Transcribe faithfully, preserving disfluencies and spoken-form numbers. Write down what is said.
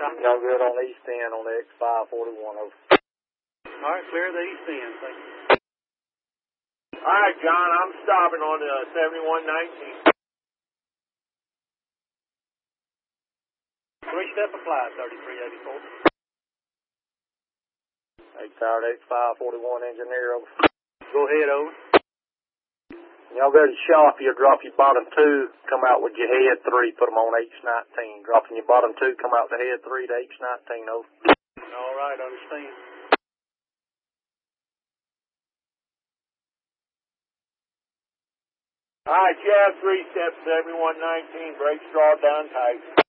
Y'all good on East ten on the X five forty-one, over. All right, clear the East ten, thank you. All right, John, I'm stopping on uh, seventy-one nineteen. Three-step applied, thirty-three eighty-four. eight tower X five forty-one engineer, over. Go ahead, over. Y'all go to the shop, you'll drop your bottom two, come out with your head three, put them on H nineteen. Dropping your bottom two, come out the head three to H nineteen, over. All right, understand. All right, you have three steps, seventy-one nineteen, brake straw down tight.